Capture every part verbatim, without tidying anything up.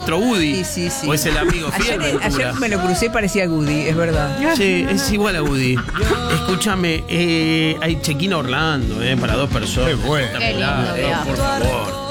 nuestro Woody. Sí, sí, sí. O es el amigo fiel. Ayer, ayer me lo crucé, parecía Woody, es verdad. Sí, es igual a Woody. Escúchame, eh, hay check-in a Orlando, eh, para dos personas. Qué bueno. Qué lindo, Eh, mirá. por favor.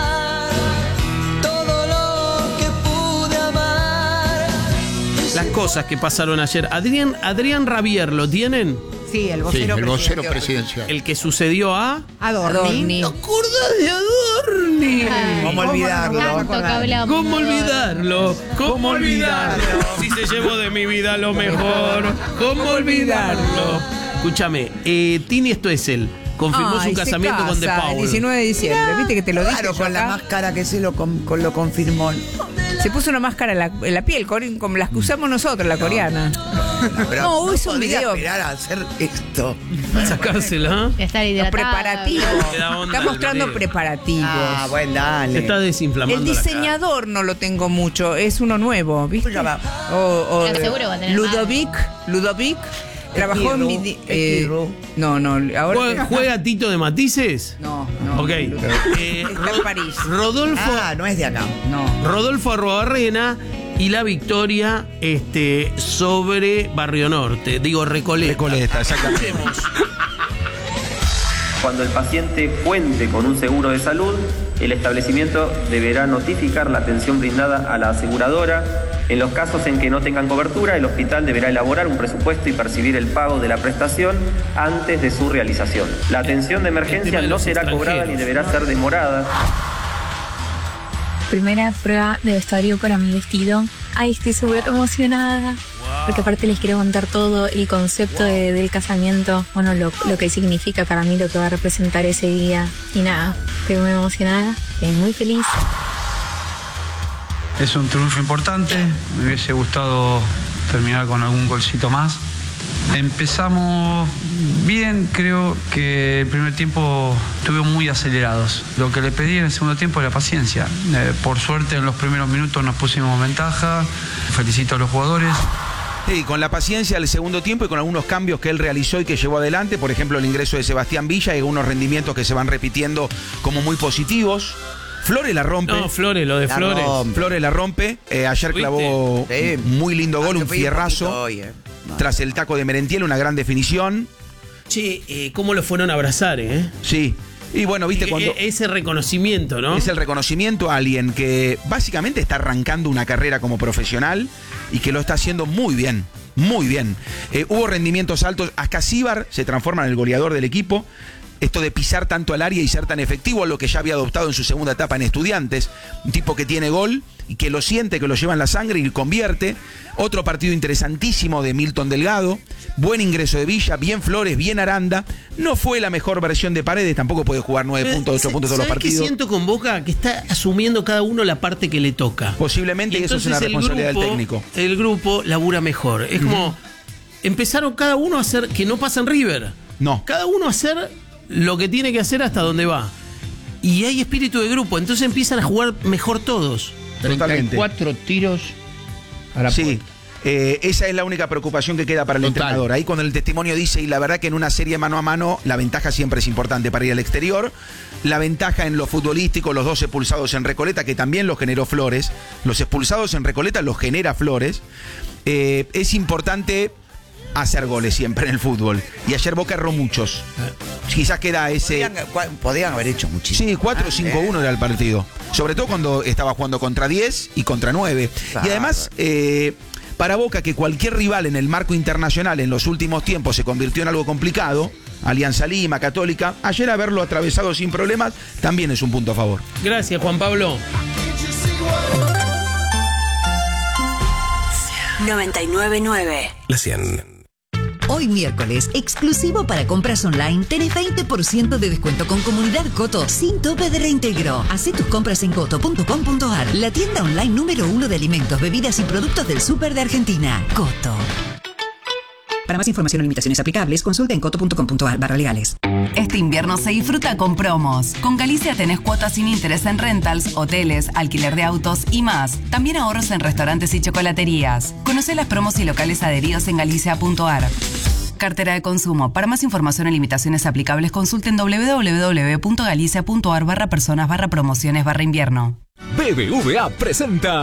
Las cosas que pasaron ayer. Adrián, Adrián Rabier, ¿lo tienen? Sí, el Sí, vocero el vocero presidencial. presidencial. El que sucedió a... Adorni. ¿Te acordás de Adorni? Ay, ¿Cómo olvidarlo? Tanto que hablamos. ¿Cómo de Adorni. olvidarlo? ¿Cómo olvidarlo? Si se llevó de mi vida lo mejor. ¿Cómo olvidarlo? Escúchame, eh, Tini Stoessel confirmó Ay, su se casamiento con The casa Paul. el diecinueve de diciembre, viste que te lo dije. Claro, yo con la acá. máscara que se lo, con, con lo confirmó. Se puso una máscara en la, en la piel, core- como las que usamos nosotros, la coreana. Pero No, hizo un podía video. esperar a hacer esto. Sacársela. De estar Los hidratado. preparativos. Le da onda Está al mostrando video. preparativos. Ah, bueno, dale. Está desinflamando El la cara. diseñador no lo tengo mucho, es uno nuevo, ¿viste? Ya va. O, o- Pero seguro va a tener Ludovic, Ludovic trabajó en Pirro, mi- es eh, Pirro. no, no, ahora ¿Juega, juega Tito de Matices? no, no. Ok. Ludovic. Eh, Está en Ro- París. Rodolfo, Ah, no es de acá. No. Rodolfo Arruabarrena y la victoria este, sobre Barrio Norte. Digo, Recoleta. Recoleta, exactamente. Escuchemos. Cuando el paciente cuente con un seguro de salud, el establecimiento deberá notificar la atención brindada a la aseguradora. En los casos en que no tengan cobertura, el hospital deberá elaborar un presupuesto y percibir el pago de la prestación antes de su realización. La atención de El tema emergencia de no los será cobrada ni extranjeros. deberá ser demorada. Primera prueba de vestuario para mi vestido. Ay, estoy súper emocionada. Porque aparte les quiero contar todo el concepto de- del casamiento. Bueno, lo, lo que significa para mí, lo que va a representar ese día. Y nada, estoy muy emocionada, estoy muy feliz. Es un triunfo importante, me hubiese gustado terminar con algún golcito más. Empezamos bien, creo que el primer tiempo estuvimos muy acelerados. Lo que le pedí en el segundo tiempo era paciencia. Eh, por suerte en los primeros minutos nos pusimos ventaja. Felicito a los jugadores. Sí, con la paciencia del segundo tiempo y con algunos cambios que él realizó y que llevó adelante, por ejemplo el ingreso de Sebastián Villa y algunos rendimientos que se van repitiendo como muy positivos. Flores la rompe. No, Flores, lo de La Flores. rompe. Flores la rompe. Eh, ayer ¿Viste? clavó Sí. un muy lindo gol, Ah, un que fui poquito fierrazo. hoy, eh. No. Tras el taco de Merentiel, una gran definición. Che, eh, ¿cómo lo fueron a abrazar, eh? Sí. Y bueno, viste, E- cuando e- ese reconocimiento, ¿no? es el reconocimiento a alguien que básicamente está arrancando una carrera como profesional y que lo está haciendo muy bien. Muy bien. Eh, hubo rendimientos altos. Ascasíbar se transforma en el goleador del equipo. Esto de pisar tanto al área y ser tan efectivo, lo que ya había adoptado en su segunda etapa en Estudiantes. Un tipo que tiene gol y que lo siente, que lo lleva en la sangre y convierte. Otro partido interesantísimo de Milton Delgado. Buen ingreso de Villa, bien Flores, bien Aranda. No fue la mejor versión de Paredes, tampoco puede jugar nueve puntos, ocho puntos todos los ¿Sabés qué partidos. siento con Boca? Que está asumiendo cada uno la parte que le toca. Posiblemente, y eso es una entonces el responsabilidad grupo- del técnico. El grupo labura mejor. Es como empezaron cada uno a hacer que no pasa en River. No. Cada uno a hacer lo que tiene que hacer hasta donde va. Y hay espíritu de grupo, entonces empiezan a jugar mejor todos. Totalmente. Cuatro tiros a la Sí. puerta. Eh, esa es la única preocupación que queda para el Total. entrenador. Ahí cuando el testimonio dice, y la verdad que en una serie mano a mano, la ventaja siempre es importante para ir al exterior. La ventaja en lo futbolístico, los dos expulsados en Recoleta, que también los generó Flores. Los expulsados en Recoleta los genera Flores. Eh, es importante hacer goles siempre en el fútbol. Y ayer Boca erró muchos. Quizás queda ese... Podían, cua- podían haber hecho muchísimo. Sí, cuatro cinco uno era el partido. Sobre todo cuando estaba jugando contra diez y contra nueve. Claro. Y además, eh, para Boca, que cualquier rival en el marco internacional en los últimos tiempos se convirtió en algo complicado, Alianza Lima, Católica, ayer haberlo atravesado sin problemas también es un punto a favor. Gracias, Juan Pablo. noventa y nueve nueve. La cien. Hoy miércoles, exclusivo para compras online, tenés veinte por ciento de descuento con Comunidad Coto sin tope de reintegro. Hacé tus compras en coto punto com punto ar, la tienda online número uno de alimentos, bebidas y productos del súper de Argentina. Coto. Para más información o limitaciones aplicables, consulta en coto punto com punto ar barra legales. Este invierno se disfruta con promos. Con Galicia tenés cuotas sin interés en rentals, hoteles, alquiler de autos y más. También ahorros en restaurantes y chocolaterías. Conocé las promos y locales adheridos en galicia punto ar. Cartera de consumo. Para más información o limitaciones aplicables, consulten doble u doble u doble u punto galicia punto ar barra personas barra promociones barra invierno. B B V A presenta